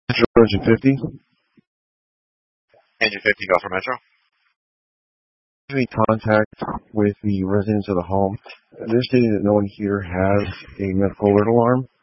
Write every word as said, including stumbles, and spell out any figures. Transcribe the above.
Metro Engine fifty. Engine fifty, go for Metro. Any contact with the residents of the home. They're stating that no one here has a medical alert alarm.